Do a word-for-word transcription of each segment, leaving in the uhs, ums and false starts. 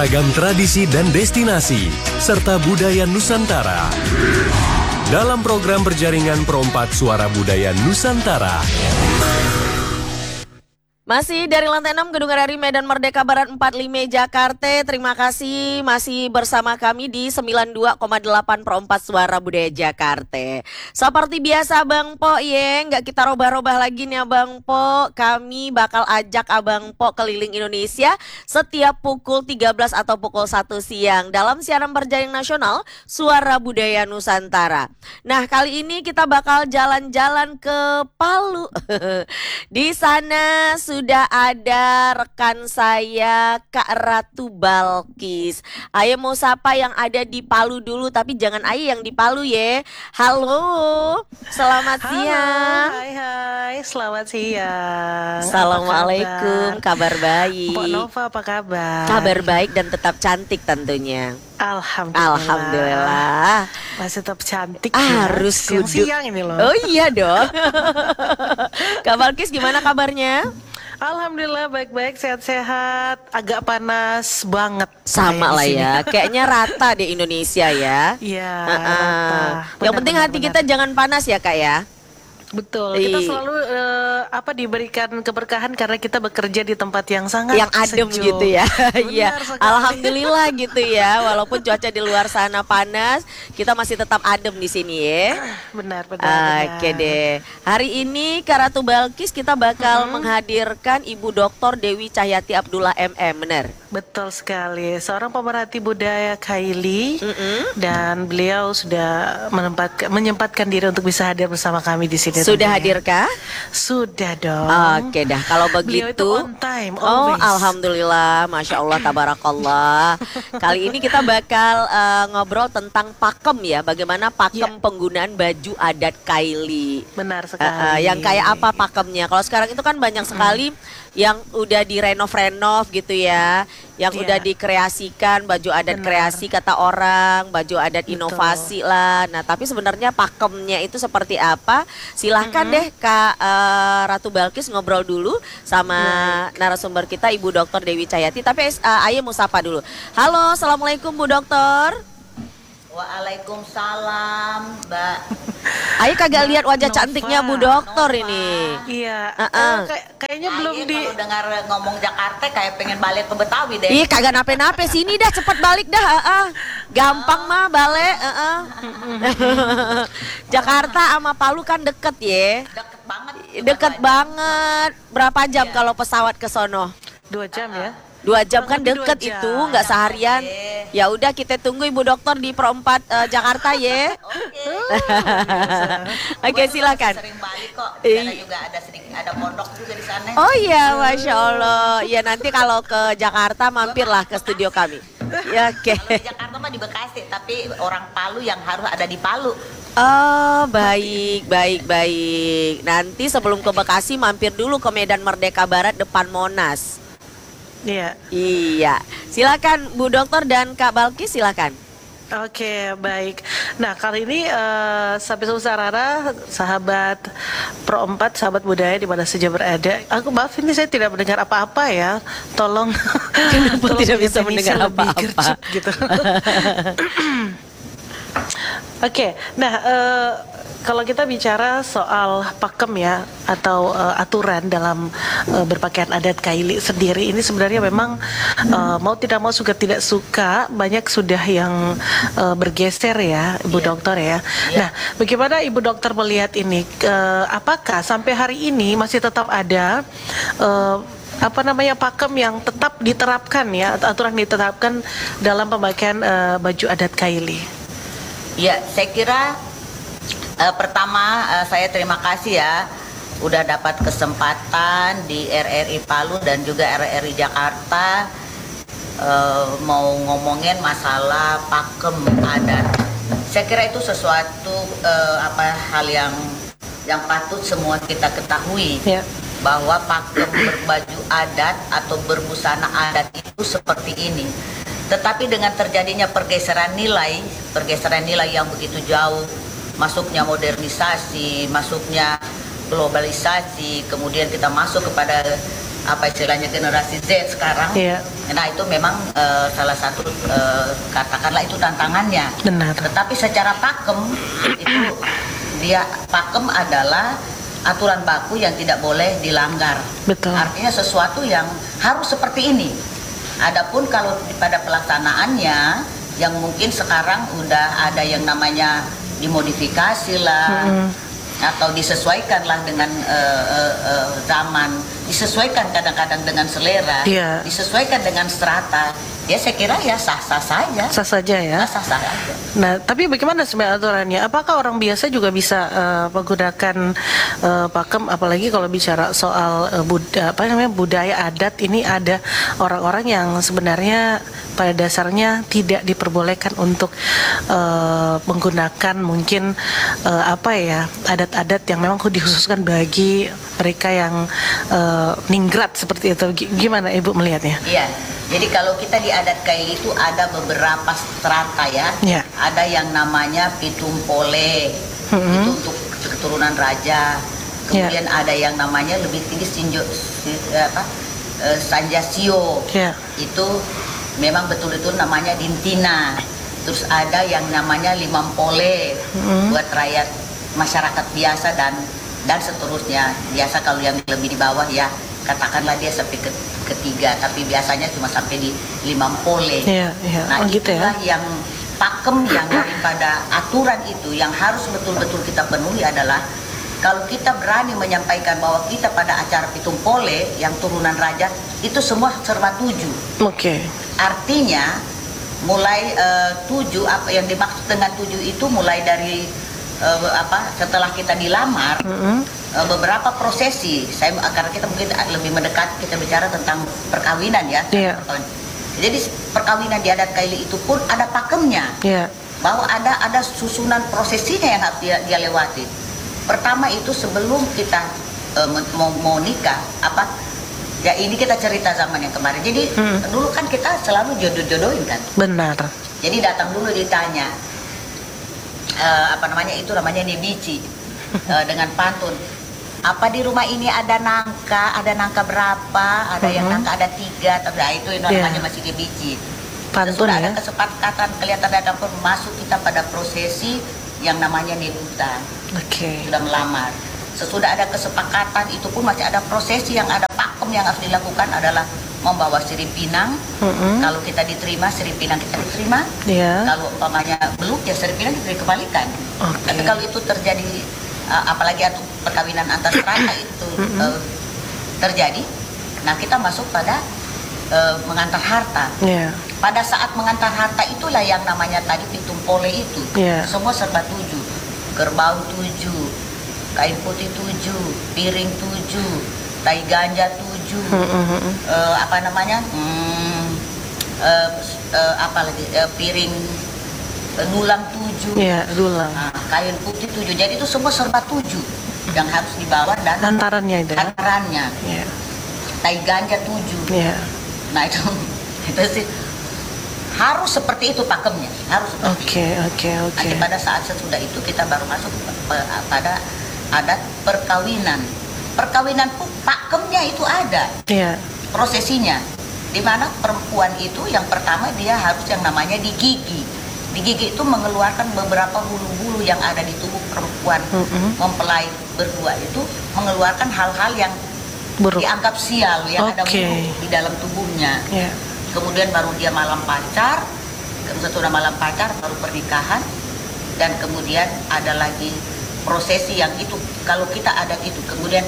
beragam tradisi dan destinasi, serta budaya Nusantara. Dalam program berjaringan Perompat Suara Budaya Nusantara. Masih dari lantai enam Gedung R R I Medan Merdeka Barat empat puluh lima Jakarta. Terima kasih masih bersama kami di sembilan puluh dua koma delapan Perompat Suara Budaya Jakarta. Seperti biasa Bang Po ya, nggak kita robah-robah lagi nih Abang Po. Kami bakal ajak Abang Po keliling Indonesia setiap pukul tiga belas atau pukul satu siang dalam siaran berjaring nasional Suara Budaya Nusantara. Nah, kali ini kita bakal jalan-jalan ke Palu. Di sana sudah ada rekan saya Kak Ratu Balkis. Ayo mau sapa yang ada di Palu dulu, tapi jangan ayo yang di Palu ya. Halo, selamat Halo, siang. hai hai, selamat siang. Assalamualaikum, kabar, kabar baik. Mbak Nova apa kabar? Kabar baik dan tetap cantik tentunya. Alhamdulillah. Alhamdulillah. Masih tetap cantik. Harus ya. kudu. Siang-siang ini loh. Oh iya dong. Kak Balkis gimana kabarnya? Alhamdulillah baik-baik, sehat-sehat. Agak panas banget. Sama lah ya, kayaknya rata di Indonesia ya. Iya. Uh-uh. Rata. Yang penting benar, hati benar. kita jangan panas ya Kak ya. Betul. Kita Ih. selalu uh, apa diberikan keberkahan karena kita bekerja di tempat yang sangat Yang adem sejuk. gitu ya. Iya. Benar sekali. Alhamdulillah gitu ya. Walaupun cuaca di luar sana panas, kita masih tetap adem di sini ya. Benar, benar. Oke benar. deh. Hari ini Kak Ratu Balkis kita bakal Mm-hmm. menghadirkan Ibu Doktor Dewi Cahyati Abdullah M M, benar? Betul sekali, seorang pemerhati budaya Kaili, Mm-mm. dan beliau sudah menempatkan, menyempatkan diri untuk bisa hadir bersama kami di sini. Sudah tentunya. hadirkah? Sudah dong. Oke dah, kalau Beliau begitu. itu on time, Oh, always. alhamdulillah, masya Allah, tabarakallah. Kali ini kita bakal uh, ngobrol tentang pakem ya, bagaimana pakem Ya. penggunaan baju adat Kaili. Benar Uh, sekali. uh, yang kayak apa pakemnya? Kalau sekarang itu kan banyak sekali yang udah direnov-renov gitu ya, yang Iya. udah dikreasikan baju adat Benar. kreasi kata orang, baju adat Betul. inovasi lah. Nah, tapi sebenarnya pakemnya itu seperti apa? Silahkan deh Kak uh, Ratu Balkis ngobrol dulu sama narasumber kita Ibu Doktor Dewi Cahyati. Tapi uh, ayo mau sapa dulu. Halo, assalamualaikum Bu Doktor. Waalaikumsalam, Mbak. Ayo kagak lihat wajah Nova. cantiknya Bu Doktor Nova. ini. Iya, Uh-uh. eh, kayak- kayaknya belum Aye, di. kalau dengar ngomong Jakarta kayak pengen balik ke Betawi deh. Ih kagak nape-nape, sini dah cepet balik dah. Uh-uh. Gampang mah balik. Uh-uh. Jakarta sama Palu kan deket ya. Deket banget. Deket Cuma banget. Berapa jam Iya. kalau pesawat ke sono? Dua jam ya. Dua jam kan Kurang lebih dua deket jam. itu, nggak seharian. Oke. Ya udah kita tunggu Ibu Dokter di Perompat eh, Jakarta ya. Oke. Oke Gua juga silakan. Sering balik kok. Di sana Ih. juga ada sedikit ada pondok juga di sana. Oh iya, masya Allah. Ya nanti kalau ke Jakarta mampirlah ke studio kami. Ya oke. Kalau di Jakarta mah di Bekasi, tapi orang Palu yang harus ada di Palu. Oh baik, baik, baik. Nanti sebelum ke Bekasi mampir dulu ke Medan Merdeka Barat depan Monas. Iya. Iya, silakan Bu Dokter dan Kak Balkis silakan. Oke, baik. Nah, kali ini eh Sahabat Sarara, sahabat Perompat, sahabat budaya di mana saja berada. Aku maaf ini saya tidak mendengar apa-apa ya. Tolong. Kenapa tolong tidak bisa punya mendengar teknisi lebih apa-apa? gercep gitu. Oke, nah eh, kalau kita bicara soal pakem ya atau eh, aturan dalam eh, berpakaian adat Kaili sendiri ini sebenarnya memang eh, mau tidak mau suka tidak suka banyak sudah yang eh, bergeser ya Ibu Dokter ya. Nah, bagaimana Ibu Dokter melihat ini? Eh, apakah sampai hari ini masih tetap ada eh, apa namanya pakem yang tetap diterapkan ya atau aturan diterapkan dalam pemakaian eh, baju adat Kaili? Ya, saya kira eh, pertama eh, saya terima kasih ya udah dapat kesempatan di R R I Palu dan juga R R I Jakarta eh, mau ngomongin masalah pakem adat. Saya kira itu sesuatu eh, apa hal yang yang patut semua kita ketahui. Ya. Bahwa pakem berbaju adat atau berbusana adat itu seperti ini. Tetapi dengan terjadinya pergeseran nilai, pergeseran nilai yang begitu jauh, masuknya modernisasi, masuknya globalisasi, kemudian kita masuk kepada apa istilahnya generasi Z sekarang. Iya. Nah itu memang uh, salah satu uh, katakanlah itu tantangannya. Benar. Tetapi secara pakem itu dia pakem adalah aturan baku yang tidak boleh dilanggar. Betul. Artinya sesuatu yang harus seperti ini. Adapun kalau pada pelaksanaannya yang mungkin sekarang udah ada yang namanya dimodifikasi lah. Mm-hmm. Atau disesuaikan lah dengan uh, uh, uh, zaman, disesuaikan kadang-kadang dengan selera, yeah. disesuaikan dengan strata. Ya saya kira ya sah-sah saja. Sah saja ya. Sah-sah saja. Nah, tapi bagaimana sebenarnya aturannya? Apakah orang biasa juga bisa uh, menggunakan uh, pakem? Apalagi kalau bicara soal uh, bud apa namanya budaya adat, ini ada orang-orang yang sebenarnya pada dasarnya tidak diperbolehkan untuk uh, menggunakan mungkin uh, apa ya adat-adat yang memang dikhususkan bagi mereka yang uh, ningrat seperti itu. Gimana Ibu melihatnya? Iya. Jadi kalau kita di adat Kaili itu ada beberapa strata ya. Yeah. Ada yang namanya Pitumpole, mm-hmm. itu untuk keturunan raja. Kemudian yeah. ada yang namanya lebih tinggi Sinjo, si, apa, uh, Sanjasio, yeah. itu memang betul-betul namanya Dintina. Terus ada yang namanya Limampole, mm-hmm. buat rakyat masyarakat biasa dan dan seterusnya. Biasa kalau yang lebih di bawah ya katakanlah dia sampai ke, ketiga, tapi biasanya cuma sampai di Limampole. Yeah, yeah. Nah oh, gitu itulah ya? yang pakem yang daripada aturan itu yang harus betul-betul kita penuhi adalah kalau kita berani menyampaikan bahwa kita pada acara Pitumpole yang turunan raja itu semua serba tujuh. Oke. Okay. Artinya mulai uh, tujuh apa yang dimaksud dengan tujuh itu mulai dari uh, apa setelah kita dilamar, mm-hmm. uh, beberapa prosesi. Saya karena kita mungkin lebih mendekat kita bicara tentang perkawinan ya. Yeah. Jadi perkawinan di adat Kaili itu pun ada pakemnya. Yeah. Bahwa ada ada susunan prosesinya yang harus dia, dia lewati. Pertama itu sebelum kita uh, mau, mau nikah apa ya ini kita cerita zaman yang kemarin. Jadi hmm. dulu kan kita selalu jodoh-jodohin kan. Benar. Jadi datang dulu ditanya uh, apa namanya itu namanya nebici uh, dengan pantun. Apa di rumah ini ada nangka, ada nangka berapa, ada hmm. yang nangka ada tiga, tapi nah, itu itu namanya yeah. masih nebici. Pantun sudah ya. Ada kesepakatan kelihatan ada pun masuk kita pada prosesi yang namanya nebutan. Oke. Okay. Sudah melamar. Sesudah ada kesepakatan itu pun masih ada prosesi yang ada pakem yang harus dilakukan adalah membawa sirip pinang. Mm-hmm. Kalau kita diterima sirip pinang kita diterima. Yeah. Kalau umpamanya belum ya sirip pinang kita dikembalikan. Okay. Tapi kalau itu terjadi uh, apalagi atau perkawinan antar strata itu mm-hmm. uh, terjadi, nah kita masuk pada uh, mengantar harta. Yeah. Pada saat mengantar harta itulah yang namanya tadi Pitumpole itu. Yeah. Semua serba tujuh. Kerbau tujuh, kain putih tujuh, piring tujuh, tai ganja tujuh, mm-hmm. uh, apa namanya, hmm, uh, uh, apa lagi, uh, piring uh, dulang tujuh, yeah, dulang. Uh, kain putih tujuh. Jadi itu semua serba tujuh yang harus dibawa dan hantarannya itu. Hantarannya, yeah. Tai ganja tujuh. Yeah. Nah itu, itu sih. Harus seperti itu pakemnya, harus seperti okay, itu. Oke, oke, oke. Nanti pada saat sesudah itu kita baru masuk pada adat perkawinan. Perkawinan pun pakemnya itu ada. Iya. Yeah. Prosesinya. Di mana perempuan itu yang pertama dia harus yang namanya digigi. Digigi itu mengeluarkan beberapa bulu-bulu yang ada di tubuh perempuan. Mm-hmm. Mempelai berdua itu mengeluarkan hal-hal yang buruk, dianggap sial, yang okay. ada buruk di dalam tubuhnya. Yeah. Kemudian baru dia malam pacar, sesudah malam pacar baru pernikahan, dan kemudian ada lagi prosesi yang itu kalau kita ada itu. Kemudian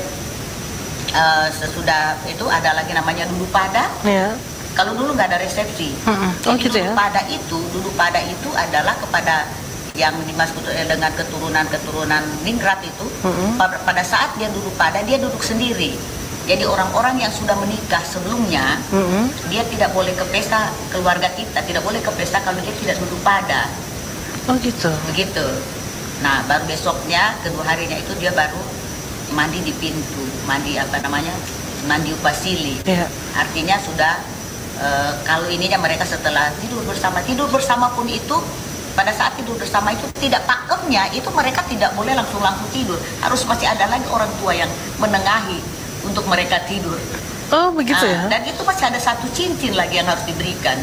uh, sesudah itu ada lagi namanya dulu pada. Yeah. Kalau dulu nggak ada resepsi. Mm-hmm. Oh, jadi gitu dulu ya? pada itu, dulu pada itu adalah kepada yang dimaksud dengan keturunan-keturunan ningrat itu. Mm-hmm. pada, pada saat dia dulu pada dia duduk sendiri. Jadi orang-orang yang sudah menikah sebelumnya, mm-hmm. dia tidak boleh ke pesta keluarga kita, tidak boleh ke pesta kalau dia tidak duduk pada. Oh gitu. Begitu. Nah baru besoknya, kedua harinya itu dia baru mandi di pintu, mandi apa namanya, mandi upasili. Yeah. Artinya sudah e, kalau ininya mereka setelah tidur bersama, tidur bersama pun itu pada saat tidur bersama itu tidak pakemnya itu mereka tidak boleh langsung langsung tidur, harus masih ada lagi orang tua yang menengahi untuk mereka tidur. Oh begitu Nah, ya? Dan itu masih ada satu cincin lagi yang harus diberikan.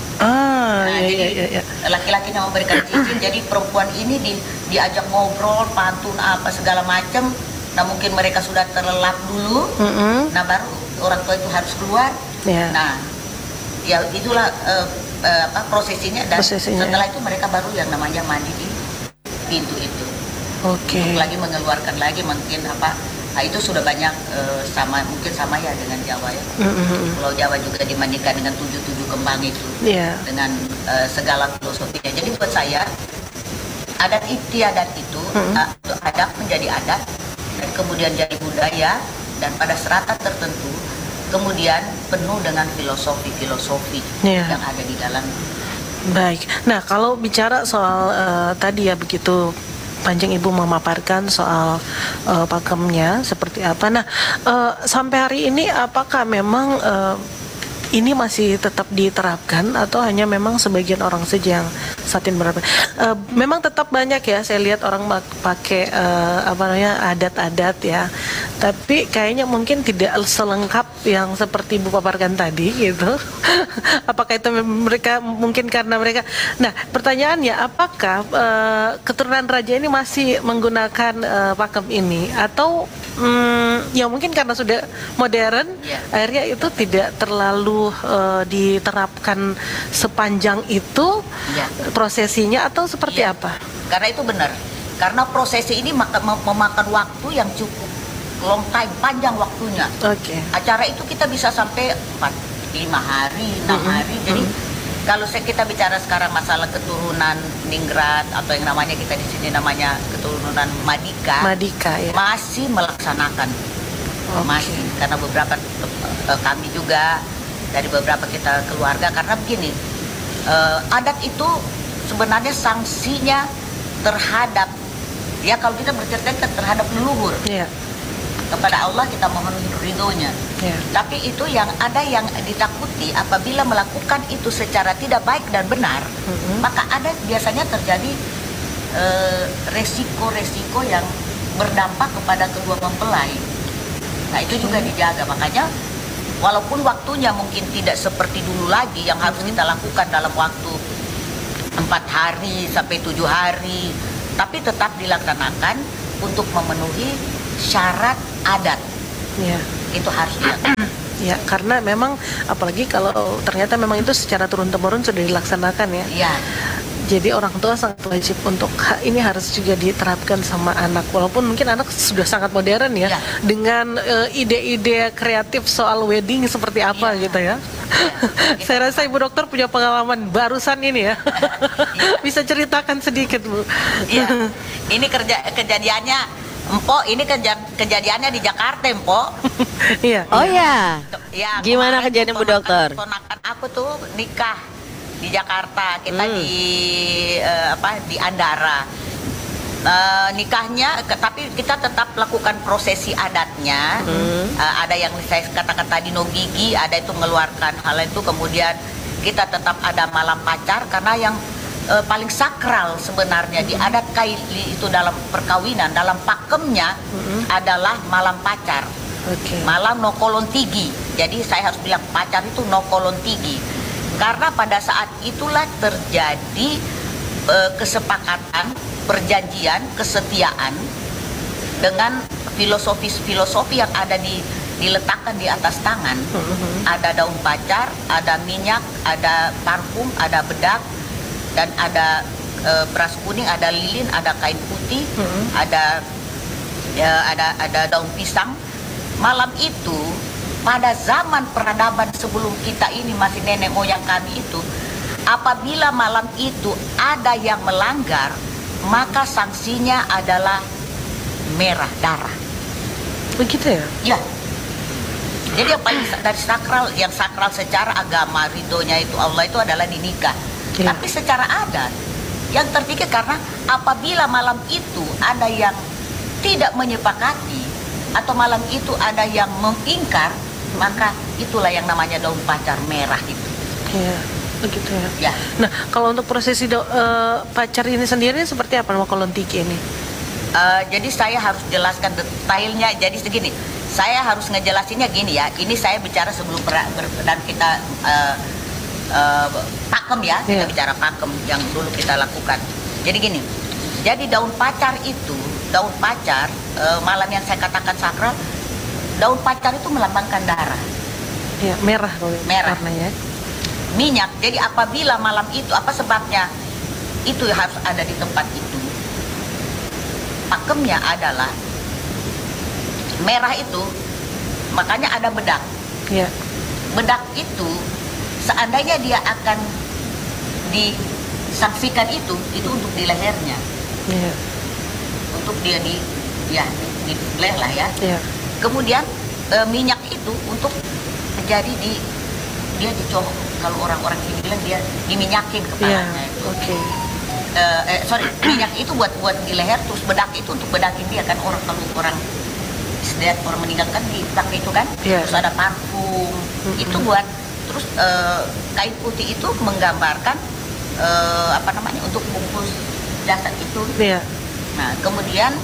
Ah, Nah, iya, jadi iya, iya. laki-lakinya memberikan cincin, jadi perempuan ini di, diajak ngobrol, pantun apa segala macam. Nah mungkin mereka sudah terlelap dulu, Mm-mm. nah baru orang tua itu harus keluar. Iya. Nah, ya itulah eh, eh, apa prosesinya dan Prosesinya, setelah itu mereka baru yang namanya mandi di pintu itu. Oke. Untuk lagi mengeluarkan lagi mungkin apa? Nah, itu sudah banyak eh, sama mungkin sama ya dengan Jawa ya. Mm-mm. Pulau Jawa juga dimandikan dengan tujuh-tujuh kembang itu. Iya. Dengan uh, segala filosofinya. Jadi buat saya adat istiadat itu Hmm. uh, itu adat menjadi adat dan kemudian jadi budaya dan pada serata tertentu kemudian penuh dengan filosofi-filosofi Iya. yang ada di dalam. Baik. Nah, kalau bicara soal eh, tadi ya begitu Panjang Ibu memaparkan soal eh, pakemnya seperti apa. Nah, eh, sampai hari ini apakah memang eh, ini masih tetap diterapkan atau hanya memang sebagian orang saja yang saat ini berapa? Eh, memang tetap banyak ya saya lihat orang mak- pakai eh, apa namanya adat-adat ya. Tapi kayaknya mungkin tidak selengkap yang seperti Ibu paparkan tadi gitu. Apakah itu mem- mereka mungkin karena mereka. Nah, pertanyaannya apakah eh, keturunan raja ini masih menggunakan eh, pakem ini atau hmm, ya mungkin karena sudah modern Ya. akhirnya itu tidak terlalu eh, diterapkan sepanjang itu Ya. prosesinya atau seperti Iya. apa? Karena itu benar. Karena prosesi ini maka- mem- memakan waktu yang cukup long time, panjang waktunya. Oke. Acara itu kita bisa sampai empat, lima hari, enam Mm-mm. hari. Jadi kalau saya kita bicara sekarang masalah keturunan Ningrat atau yang namanya kita di sini namanya keturunan Madika, Madika ya. masih melaksanakan. Oke. Masih karena beberapa eh, kami juga dari beberapa kita keluarga karena begini, eh, adat itu sebenarnya sanksinya terhadap ya kalau kita bercerita terhadap leluhur. Iya. Kepada Allah kita mohon ridhonya. Iya. Tapi itu yang ada yang ditakuti apabila melakukan itu secara tidak baik dan benar, Mhm. maka ada biasanya terjadi eh, resiko-resiko yang berdampak kepada kedua mempelai. Nah itu juga dijaga, makanya walaupun waktunya mungkin tidak seperti dulu lagi yang harus kita lakukan dalam waktu empat hari sampai tujuh hari, tapi tetap dilaksanakan untuk memenuhi syarat adat. Iya. Itu harus dilakukan. Ya, karena memang apalagi kalau ternyata memang itu secara turun-temurun sudah dilaksanakan ya. Iya. Jadi orang tua sangat wajib untuk ha- ini harus juga diterapkan sama anak walaupun mungkin anak sudah sangat modern ya Ya. dengan eh, ide-ide kreatif soal wedding seperti apa Ya. gitu ya. Ya. Saya rasa Ibu Dokter punya pengalaman barusan ini ya. Bisa ceritakan sedikit Bu. Iya. Ini kerja kejadiannya Empok, ini keja- kejadiannya di Jakarta, Empok. Iya. Oh ya. Ya, Gimana kemarin kejadian Bu ponakan- Dokter? Ponakan aku tuh nikah di Jakarta. Kita Hmm. di eh, apa di Andara. Eh, nikahnya, ke- tapi kita tetap lakukan prosesi adatnya. Hmm. Eh, ada yang saya katakan tadi no gigi, ada itu mengeluarkan hal itu. Kemudian kita tetap ada malam pacar karena yang eh, paling sakral sebenarnya di adat Kaili itu dalam perkawinan, dalam pakemnya adalah malam pacar. Oke. Malam no kolontigi. Jadi saya harus bilang pacar itu no kolontigi. Karena pada saat itulah terjadi eh, kesepakatan, perjanjian, kesetiaan dengan filosofis-filosofi yang ada di diletakkan di atas tangan. Ada daun pacar, ada minyak, ada parfum, ada bedak, dan ada eh, beras kuning, ada lilin, ada kain putih, ada ya, ada ada daun pisang. Malam itu pada zaman peradaban sebelum kita ini masih nenek moyang kami itu, apabila malam itu ada yang melanggar, maka sanksinya adalah merah darah. Begitu ya? Ya. Jadi yang paling sa- dari sakral, yang sakral secara agama ridhonya itu Allah itu adalah di nikah. Iya. Tapi secara adat yang tertiga karena apabila malam itu ada yang tidak menyepakati atau malam itu ada yang mengingkar, maka itulah yang namanya daun pacar merah itu. Iya. Begitu ya. Ya. Nah, kalau untuk prosesi do- eh, pacar ini sendiri seperti apa nama kolontiki ini? Eh, jadi saya harus jelaskan detailnya. Jadi segini, saya harus ngejelasinnya gini ya. Ini saya bicara sebelum ber- ber- dan kita uh, uh, pakem ya, kita Iya. bicara pakem yang dulu kita lakukan. Jadi gini, jadi daun pacar itu, daun pacar uh, malam yang saya katakan sakral, daun pacar itu melambangkan darah, Ya, merah kalau Merah. warnanya. minyak. Jadi apabila malam itu, apa sebabnya itu harus ada di tempat itu? Pakemnya adalah merah itu, makanya ada bedak. Ya, Bedak itu seandainya dia akan disaksikan itu, itu untuk di lehernya, ya, untuk dia di, ya di, di leher lah ya. ya. Kemudian e, minyak itu untuk jadi di, dia dicok, kalau orang-orang sini bilang dia diminyakin Ya, kepalanya itu. oke. Eh, eh, sorry, minyak itu buat buat di leher, terus bedak itu untuk bedakin dia kan, orang kalau orang setiap orang meninggal kan dipakai itu kan, Iya. terus ada parfum, Mm-mm. itu buat, terus eh, kain putih itu menggambarkan eh, apa namanya, untuk bungkus jasad itu. Ya, Nah kemudian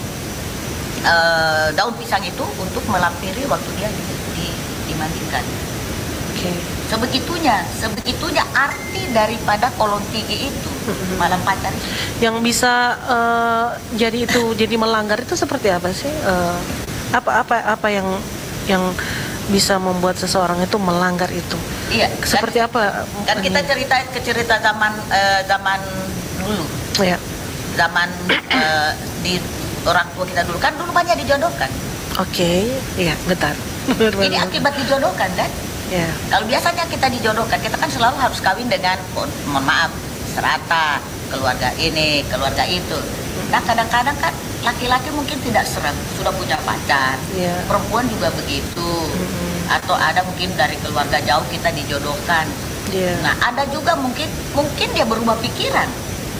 eh, daun pisang itu untuk melampiri waktu dia di, di- dimandikan. oke. Sebegitunya, sebegitunya arti daripada kolon tinggi itu, Mm-mm. malam pacar itu. Yang bisa eh, jadi itu jadi melanggar itu seperti apa sih? Eh, apa apa apa yang yang bisa membuat seseorang itu melanggar itu? Iya, Seperti kan, apa? kan kita cerita ke cerita zaman eh, zaman dulu, Ya, zaman eh, di orang tua kita dulu kan dulu banyak dijodohkan. oke. Iya, bentar. Ini akibat dijodohkan kan? Ya, Kalau biasanya kita dijodohkan, kita kan selalu harus kawin dengan, oh, mohon maaf, serata, keluarga ini, keluarga itu. Nah kadang-kadang kan laki-laki mungkin tidak serem, sudah punya pacar, Iya. perempuan juga begitu, Mm-mm. atau ada mungkin dari keluarga jauh kita dijodohkan. Iya. Nah ada juga mungkin mungkin dia berubah pikiran.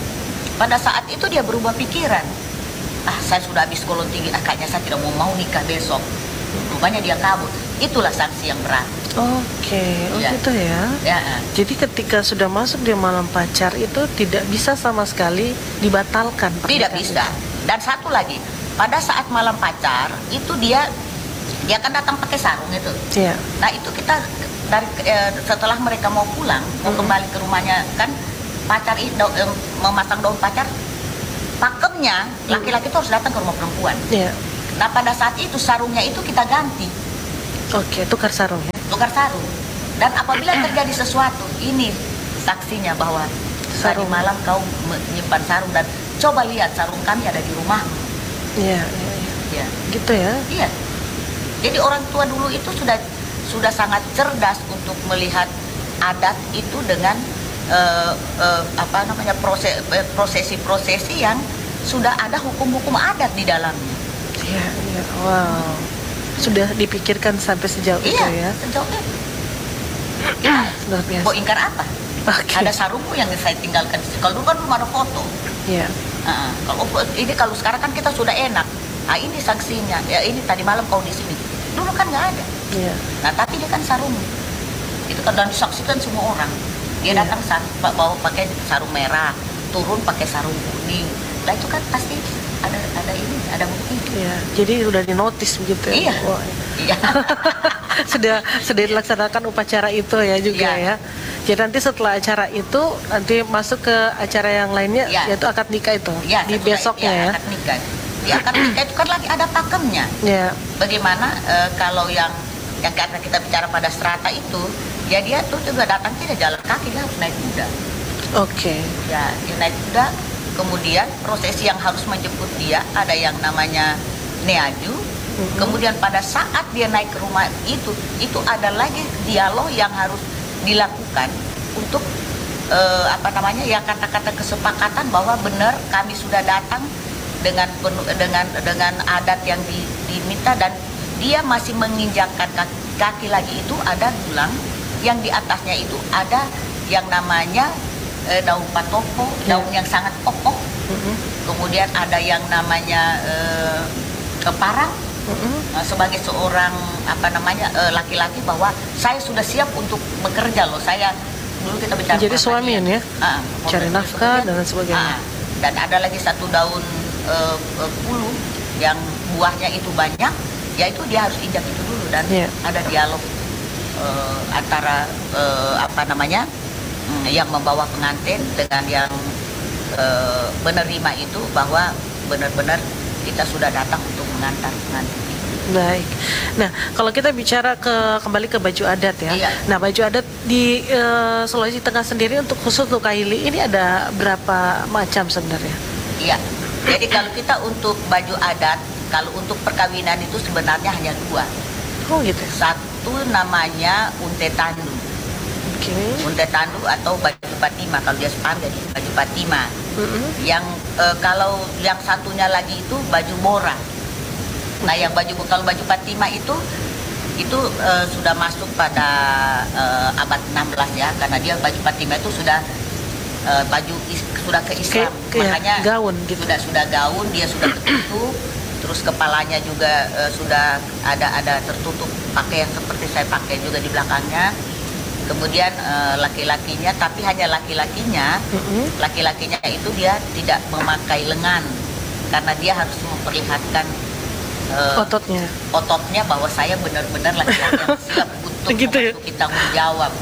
Pada saat itu dia berubah pikiran. Ah saya sudah habis kolon tinggi, ah, kayaknya saya tidak mau mau nikah besok. Rupanya dia kabur. Itulah sanksi yang berat. Oke, oh Iya. gitu ya. Ya, Jadi ketika sudah masuk di malam pacar itu tidak bisa sama sekali dibatalkan tidak pernikahan bisa. Dan satu lagi, pada saat malam pacar itu dia dia kan datang pakai sarung itu. itu. Iya. Nah itu kita dari eh, setelah mereka mau pulang, mau Mhm. kembali ke rumahnya kan, pacar itu eh, memasang daun pacar, pakemnya laki-laki itu harus datang ke rumah perempuan. Iya. Nah pada saat itu sarungnya itu kita ganti, Oke, tukar sarung ya. tukar sarung. Dan apabila terjadi sesuatu, ini saksinya bahwa tadi Sarung. malam kau menyimpan sarung dan coba lihat sarung kami ada di rumah. Iya, iya, iya. Ya, Gitu ya. iya. Jadi orang tua dulu itu sudah sudah sangat cerdas untuk melihat adat itu dengan eh, eh, apa namanya, proses eh, prosesi-prosesi yang sudah ada hukum-hukum adat di dalamnya. Iya, iya. Wow. Sudah dipikirkan sampai sejauh itu Iya, ya. sejauh itu. Luar biasa. Mau ingkar apa? Oke. Ada sarungku yang saya tinggalkan. Kalau dulu kan belum ada foto. Iya. Ah, kalau ini kalau sekarang kan kita sudah enak. Ah ini sanksinya. Ya ini tadi malam kau di sini. Dulu kan nggak ada. Iya. Nah tapi dia kan sarung. Itu kan dan disaksikan semua orang. Dia Iya. datang sar- bawa pakai sarung merah, turun pakai sarung kuning. Nah itu kan pasti ada ada ini, ada bukti. Iya. Jadi udah dinotis begitu ya. Iya. Wah. Iya. sudah sudah dilaksanakan upacara itu ya juga Iya. ya. Jadi nanti setelah acara itu nanti masuk ke acara yang lainnya Iya. yaitu akad nikah itu Ya, di sesudah- besoknya ya. akad nikah. Di akad nikah itu kan lagi ada pakemnya. Ya. Bagaimana eh, kalau yang yang karena kita bicara pada strata itu, ya dia tuh juga datang tidak jalan kaki, dia harus naik kuda. Oke. Ya, dia naik kuda. Kemudian prosesi yang harus menjemput dia ada yang namanya neaju. Mhm. Kemudian pada saat dia naik ke rumah itu, itu ada lagi dialog yang harus dilakukan untuk eh, apa namanya, ya kata-kata kesepakatan bahwa benar kami sudah datang dengan penuh, dengan dengan adat yang di- diminta, dan dia masih menginjakkan kaki, kaki lagi itu ada tulang yang di atasnya itu ada yang namanya eh, daun patopo, Ya. daun yang sangat kokoh. Mhm. Kemudian ada yang namanya eh, keparang. Mhm. Nah, sebagai seorang apa namanya eh, laki-laki bahwa saya sudah siap untuk bekerja loh, saya dulu kita bicara Jadi pertanian. suamian ya? Ah, Cari bekerja. nafkah dan lain sebagainya. Ah, dan ada lagi satu daun eh, eh, puluh yang buahnya itu banyak, ya itu dia harus injak itu dulu dan Iya. ada dialog eh, antara eh, apa namanya mm, yang membawa pengantin dengan yang eh, menerima itu bahwa benar-benar kita sudah datang untuk mengantar pengantin. Baik. Nah, kalau kita bicara ke kembali ke baju adat ya. Iya. Nah, baju adat di eh, Sulawesi Tengah sendiri untuk khusus untuk Kaili ini ada berapa macam sebenarnya? Iya. Jadi kalau kita untuk baju adat, kalau untuk perkawinan itu sebenarnya hanya dua. Oh gitu. Satu namanya unte tandu. Oke. Unte tandu atau baju patima, kalau dia Sepang jadi baju patima. Mm-mm. Yang eh, kalau yang satunya lagi itu baju bora. Nah, yang baju kalau baju patima itu itu eh, sudah masuk pada eh, abad enam belas ya, karena dia baju patima itu sudah eh, baju is, sudah ke Islam, Kayak- kayak makanya gaun gitu. sudah sudah gaun, dia sudah tertutup, terus kepalanya juga eh, sudah ada ada tertutup pakai yang seperti saya pakai juga di belakangnya. Kemudian eh, laki-lakinya, tapi hanya laki-lakinya, Mm-mm. laki-lakinya itu dia tidak memakai lengan karena dia harus memperlihatkan eh, Ototnya. ototnya bahwa saya benar-benar laki-laki yang siap untuk Gitu ya? memasuki tanggung jawab.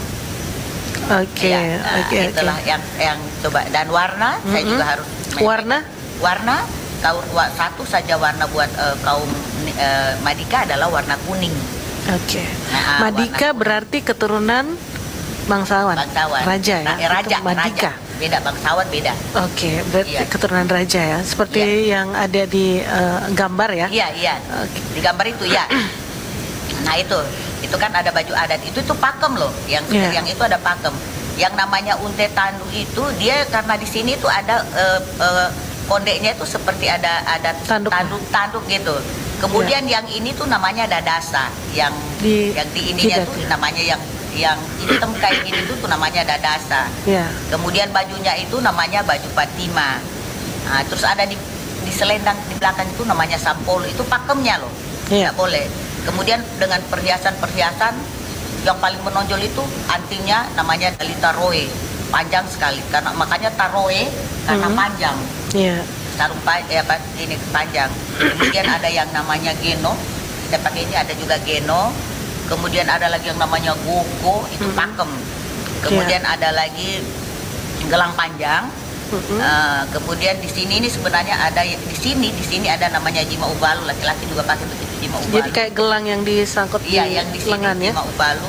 Oke, Ya, nah, oke, oke. itulah yang yang coba, dan warna saya Mm-mm. juga harus Warna? warna kaum wa- satu saja warna buat eh, kaum eh, Madika adalah warna kuning. Oke. Nah, Madika warna- berarti keturunan bangsawan. Bangsawan. Raja ya. Nah, eh, raja, Itu Madika. raja. Beda bangsawan beda. Oke, berarti Iya. keturunan raja ya. Seperti yang ada di eh, gambar ya. Iya, iya. Oke. Di gambar itu ya. Nah, itu. Itu kan ada baju adat. Itu itu pakem loh. Yang Iya. yang itu ada pakem. Yang namanya unte tandu itu dia karena di sini tuh ada eh, eh, kondeknya itu seperti ada ada Tanduk. tanduk-tanduk gitu. Kemudian yang ini tuh namanya dadasa. Yang Di yang di ininya jidat tuh ya? namanya yang yang hitam kayak gini tuh, tuh namanya dadasa. Ya. Kemudian bajunya itu namanya baju patima. Nah, terus ada di di selendang di belakang itu namanya sampolo. Itu pakemnya loh. Iya. Nggak boleh. Kemudian dengan perhiasan-perhiasan yang paling menonjol itu antingnya namanya dalita roe. Panjang sekali karena makanya taroe karena Mhm. panjang. Iya. Sarung panjang, ya, apa, ini panjang. Kemudian ada yang namanya geno. Kita pakai ini ada juga geno. Kemudian ada lagi yang namanya gogo, itu Mhm. pakem. Kemudian ada lagi gelang panjang. Mm-mm. Eh, kemudian di sini ini sebenarnya ada di sini di sini ada namanya jima ubalu, laki-laki juga pakai begitu jima ubalu. Jadi kayak gelang yang disangkut iya di yang di sini lengan ya. jima ubalu.